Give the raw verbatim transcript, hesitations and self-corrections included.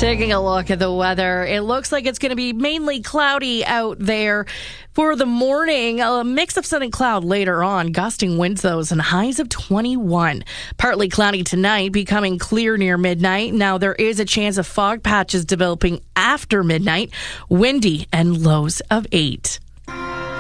Taking a look at the weather, it looks like it's going to be mainly cloudy out there for the morning. A mix of sun and cloud later on. Gusting winds, those, and highs of twenty-one. Partly cloudy tonight, becoming clear near midnight. Now, there is a chance of fog patches developing after midnight. Windy and lows of eight.